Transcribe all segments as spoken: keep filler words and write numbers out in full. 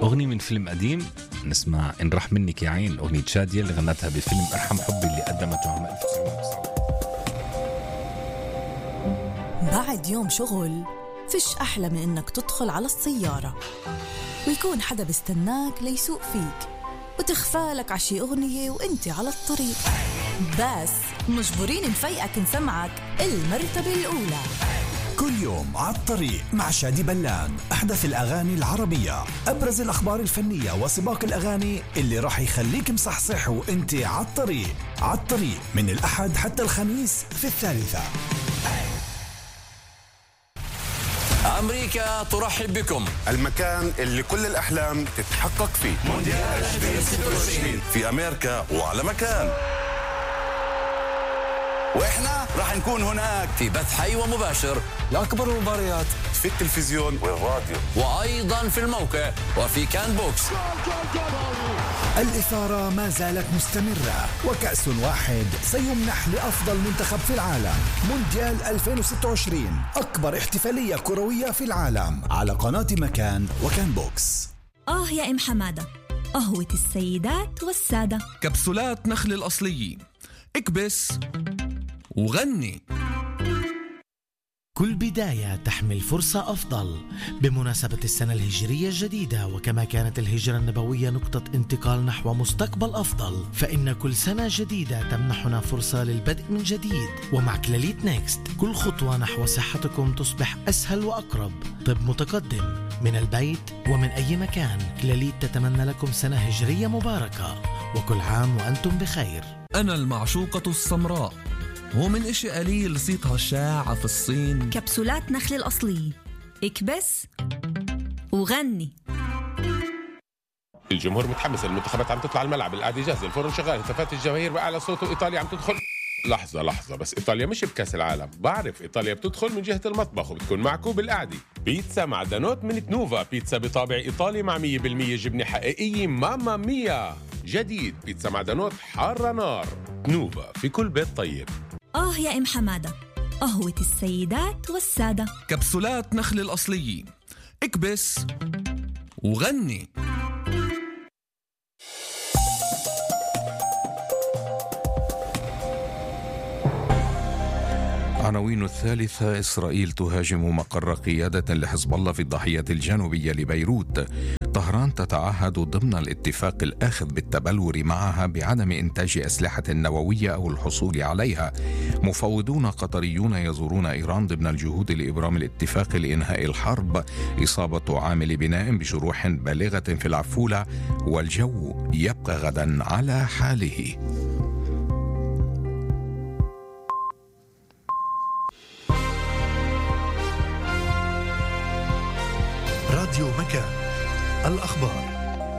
أغنية من فيلم قديم نسمع إن راح منك يا عين، أغنية شادية اللي غنتها بفيلم أرحم حبي اللي قدمته عام ألف وتسعمية وتسعة. بعد يوم شغل فيش أحلى من إنك تدخل على السيارة ويكون حدا بيستناك ليسوق فيك وتخفالك عشي أغنية وإنتي على الطريق، بس مجبورين نفيقك نسمعك المرتبة الأولى. كل يوم على الطريق مع شادي بلان، أحدث الأغاني العربية، أبرز الأخبار الفنية وسباق الأغاني اللي راح يخليك مصحصح وإنتي على الطريق. على الطريق من الأحد حتى الخميس في الثالثة. أمريكا ترحب بكم، المكان اللي كل الأحلام تتحقق فيه. مونديال ألفين وستة وعشرين في أمريكا وعلى مكان، وإحنا راح نكون هناك في بث حي ومباشر لأكبر المباريات في التلفزيون والراديو، وأيضا في الموقع وفي كان بوكس. الإثارة ما زالت مستمرة، وكأس واحد سيمنح لأفضل منتخب في العالم. مونديال ألفين وستة وعشرين، أكبر احتفالية كروية في العالم، على قناة مكان وكان بوكس. آه يا إم حمادة، قهوة السيدات والسادة، كبسولات نخل الأصلية، اكبس وغني. كل بداية تحمل فرصة أفضل بمناسبة السنة الهجرية الجديدة، وكما كانت الهجرة النبوية نقطة انتقال نحو مستقبل أفضل، فإن كل سنة جديدة تمنحنا فرصة للبدء من جديد. ومع كلاليت نيكست كل خطوة نحو صحتكم تصبح أسهل وأقرب. طب متقدم من البيت ومن أي مكان. كلاليت تتمنى لكم سنة هجرية مباركة، وكل عام وأنتم بخير. أنا المعشوقة السمراء، ومن إشي قليل صيتها شاعة في الصين. كبسولات نخل الأصلية، اكبس وغني. الجمهور متحمس، المنتخبات عم تطلع الملعب، القاعدة جاهزة، الفرن شغال، هتافات الجماهير بأعلى صوت، وإيطاليا عم تدخل. لحظة لحظة بس، إيطاليا مش بكاس العالم. بعرف إيطاليا بتدخل من جهة المطبخ وبتكون معكم بالقعدة. بيتزا معدنوت من تنوفا، بيتزا بطابع إيطالي مع مية بالمية جبنة حقيقية. ماما ميا جديد، بيتزا معدنوت حارة نار. تنوفا في كل بيت طيب. آه يا إم حمادة، قهوة السيدات والسادة، كبسولات نخل الأصلية، اكبس وغني. عناوين الثالثة: إسرائيل تهاجم مقر قيادة لحزب الله في الضاحية الجنوبية لبيروت. طهران تتعهد ضمن الاتفاق الآخذ بالتبلور معها بعدم إنتاج أسلحة نووية أو الحصول عليها. مفوضون قطريون يزورون إيران ضمن الجهود لإبرام الاتفاق لإنهاء الحرب. إصابة عامل بناء بجروح بالغة في العفولة. والجو يبقى غدا على حاله. راديو مكان، الأخبار.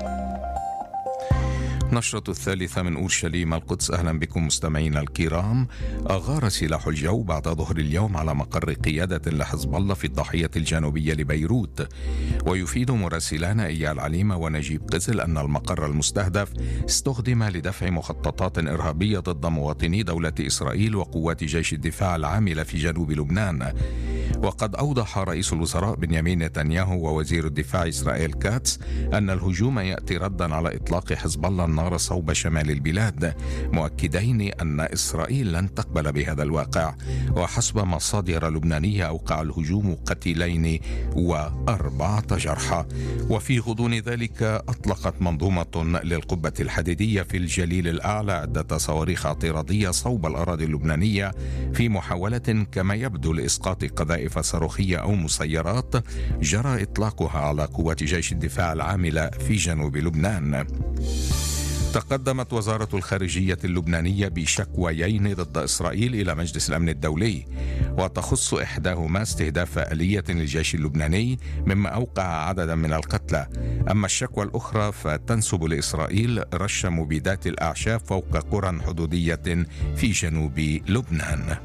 نشرة الثالثة من أورشليم القدس. أهلا بكم مستمعينا الكرام. أغار سلاح الجو بعد ظهر اليوم على مقر قيادة لحزب الله في الضاحية الجنوبية لبيروت. ويفيد مراسلان إيال عليمة ونجيب قزل أن المقر المستهدف استخدم لدفع مخططات إرهابية ضد مواطني دولة إسرائيل وقوات جيش الدفاع العاملة في جنوب لبنان. وقد أوضح رئيس الوزراء بنيامين نتنياهو ووزير الدفاع إسرائيل كاتس أن الهجوم يأتي ردا على إطلاق حزب الله النار صوب شمال البلاد، مؤكدين أن إسرائيل لن تقبل بهذا الواقع. وحسب مصادر لبنانية أوقع الهجوم قتيلين وأربعة جرحى. وفي غضون ذلك أطلقت منظومة للقبة الحديدية في الجليل الأعلى عدة صواريخ اعتراضية صوب الأراضي اللبنانية في محاولة كما يبدو لإسقاط قذائف صاروخية أو مسيرات جرى إطلاقها على قوات جيش الدفاع العاملة في جنوب لبنان. تقدمت وزارة الخارجية اللبنانية بشكويين ضد إسرائيل إلى مجلس الأمن الدولي، وتخص إحداهما استهداف آلية للجيش اللبناني مما أوقع عددا من القتلى. أما الشكوى الأخرى فتنسب لإسرائيل رش مبيدات الأعشاب فوق قرى حدودية في جنوب لبنان.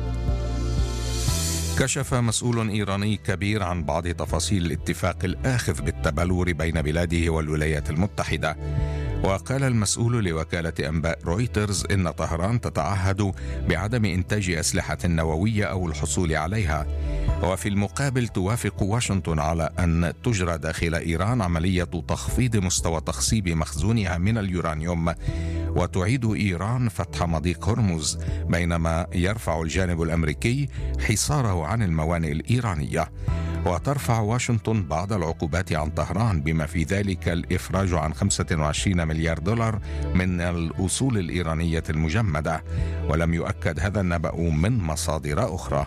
كشف مسؤول إيراني كبير عن بعض تفاصيل الاتفاق الآخذ بالتبلور بين بلاده والولايات المتحدة. وقال المسؤول لوكالة أنباء رويترز إن طهران تتعهد بعدم إنتاج أسلحة نووية أو الحصول عليها، وفي المقابل توافق واشنطن على أن تجرى داخل إيران عملية تخفيض مستوى تخصيب مخزونها من اليورانيوم، وتعيد إيران فتح مضيق هرمز، بينما يرفع الجانب الأمريكي حصاره عن الموانئ الإيرانية. وترفع واشنطن بعض العقوبات عن طهران، بما في ذلك الإفراج عن خمسة وعشرين مليار دولار من الأصول الإيرانية المجمدة، ولم يؤكد هذا النبأ من مصادر أخرى.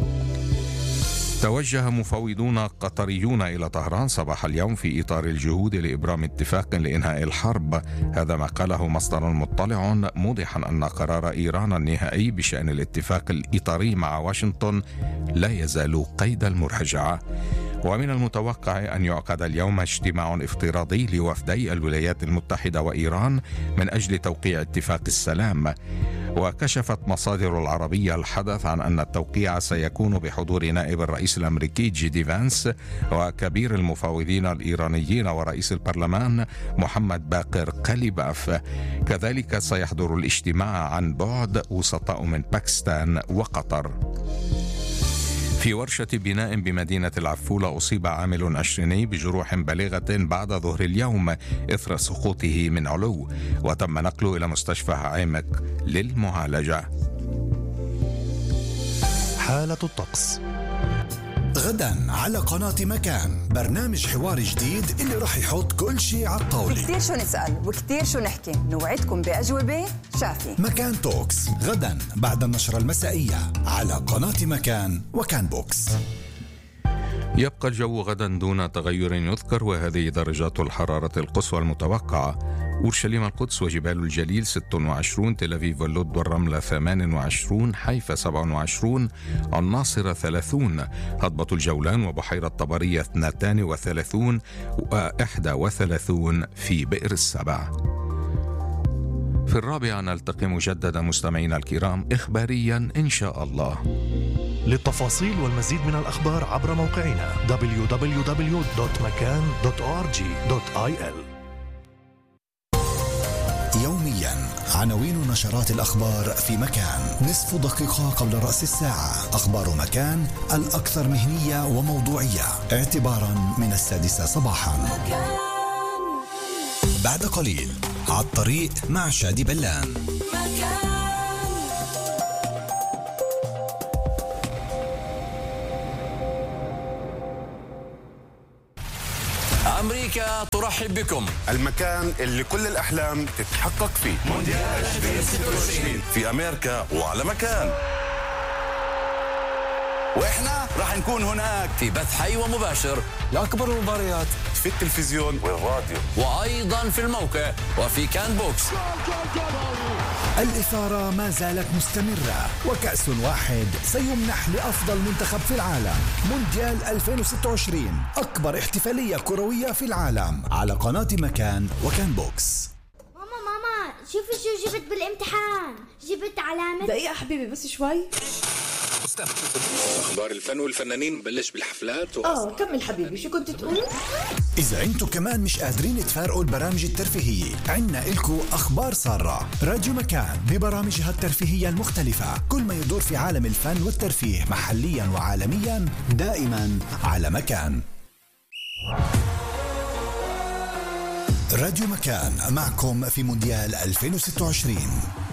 توجه مفوضون قطريون إلى طهران صباح اليوم في إطار الجهود لإبرام اتفاق لإنهاء الحرب، هذا ما قاله مصدر مطلع موضحا أن قرار إيران النهائي بشأن الاتفاق الإطاري مع واشنطن لا يزال قيد المراجعة. ومن المتوقع أن يعقد اليوم اجتماع افتراضي لوفدي الولايات المتحدة وإيران من أجل توقيع اتفاق السلام. وكشفت مصادر العربية الحدث عن أن التوقيع سيكون بحضور نائب الرئيس الأمريكي جي دي فانس وكبير المفاوضين الإيرانيين ورئيس البرلمان محمد باقر قليباف. كذلك سيحضر الاجتماع عن بعد وسطاء من باكستان وقطر. في ورشة بناء بمدينة العفولة أصيب عامل عشريني بجروح بالغة بعد ظهر اليوم إثر سقوطه من علو، وتم نقله إلى مستشفى عامق للمعالجة. حالة الطقس غدا على قناة مكان، برنامج حوار جديد اللي راح يحط كل شيء على الطاولة. كتير شو نسأل وكتير شو نحكي، نوعدكم بأجوبة شافي. مكان توكس غدا بعد النشرة المسائية على قناة مكان وكان بوكس. يبقى الجو غدا دون تغير يذكر، وهذه درجات الحرارة القصوى المتوقعة: أورشليم القدس وجبال الجليل ستة وعشرين، تل أبيب واللد والرملة ثمانية وعشرين، حيفا سبعة وعشرين، الناصرة ثلاثين، هضبة الجولان وبحيرة طبرية اثنتان وثلاثين، وإحدى وثلاثين في بئر السبع. في الرابعة نلتقي مجددا مستمعينا الكرام إخباريا إن شاء الله. للتفاصيل والمزيد من الأخبار عبر موقعنا دبليو دبليو دبليو دوت مكان دوت أو آر جي دوت آي إل. يوميا عناوين نشرات الأخبار في مكان، نصف دقيقة قبل رأس الساعة. أخبار مكان الأكثر مهنية وموضوعية اعتبارا من السادسة صباحا. بعد قليل على الطريق مع شادي بلان. أمريكا ترحب بكم، المكان اللي كل الأحلام تتحقق فيه. مونديال ألفين وستة وعشرين في أمريكا وعلى مكان، وإحنا راح نكون هناك في بث حي ومباشر لأكبر المباريات في التلفزيون والراديو، وأيضا في الموقع وفي كان بوكس. الإثارة ما زالت مستمرة، وكأس واحد سيمنح لأفضل منتخب في العالم. مونديال ألفين وستة وعشرين أكبر احتفالية كروية في العالم على قناة مكان وكان بوكس. ماما ماما شوفي شو جبت بالامتحان، جبت علامة. دقيقة حبيبي بس شوي. أخبار الفن والفنانين بلش بالحفلات و... آه كمل حبيبي، شو كنت تقول؟ إذا أنتوا كمان مش قادرين تفارقوا البرامج الترفيهية، عنا إلكو أخبار سارة. راديو مكان ببرامجها الترفيهية المختلفة، كل ما يدور في عالم الفن والترفيه محليا وعالميا، دائما على مكان. راديو مكان معكم في مونديال ألفين وستة وعشرين.